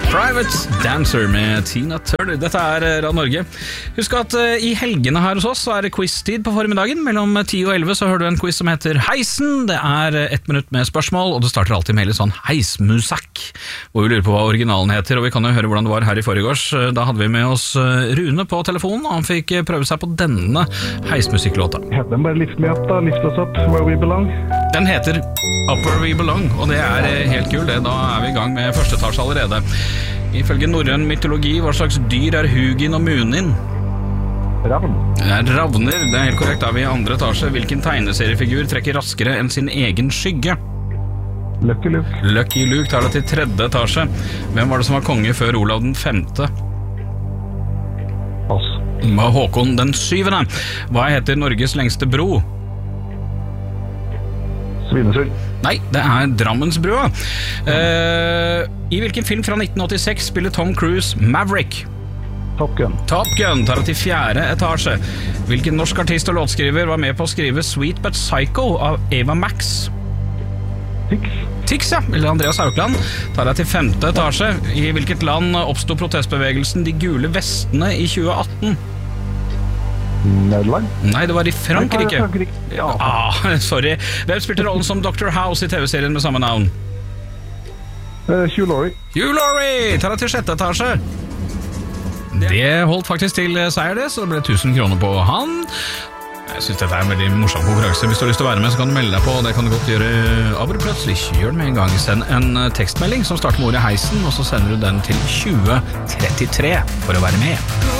Private Dancer med Tina Turner. Dette er Radio Norge. Husk at i helgene her hos oss så er det quiz-tid på formiddagen. Mellom 10 og 11 så hører du en quiz som heter Heisen. Det er 1 minutt med spørsmål, og det starter alltid med litt sånn heismusikk, hvor vi lurer på hva originalen heter, og vi kan jo høre hvordan det var her i forgårs. Da hadde vi med oss Rune på telefonen, og han fikk prøve seg på denne heismusikklåta. Heter den bare Lift Me Up da? Lift Us Up Where We Belong? Den heter Up Where We Belong, og det er helt kult. Da er vi i gang med første etasje allerede. Ifølge norrøn mytologi, hva slags dyr er Hugin og Munin? Ravn. Det er ravner, det er helt korrekt. Da er vi i andre etasje. Hvilken tegneseriefigur trekker raskere enn sin egen skygge? Lucky Luke. Lucky Luke tar det til tredje etasje. Hvem var det som var konge før Olav den 5.? Pass. Håkon den 7. Hva heter Norges lengste bro? Svinesund. Nei, det er Drammensbrua. I hvilken film fra 1986 spiller Tom Cruise Maverick? Top Gun. Top Gun tar det til 4. etasje. Hvilken norsk artist og låtskriver var med på å skrive Sweet But Psycho av Ava Max? Tix, ja. Eller Andreas Haukland tar det til 5. etasje. I hvilket land oppstod protestbevegelsen De gule vestene i 2018? Nederland? Nei, det var i Frankrike. Ja. Sorry. Hvem spilte rollen som Dr. House i TV-serien med samme navn? Hugh Laurie. Hugh Laurie tar det til 6. etasje. Det holdt faktisk til seier det, så det ble 1000 kroner på han. Jeg synes dette er en veldig morsom konkurranse. Hvis du har lyst til å være med, så kan du melde deg på. Det kan du godt gjøre plutselig. Gjør det med en gang. Send en tekstmelding som starter med ordet heisen, og så sender du den til 2033 for å være med.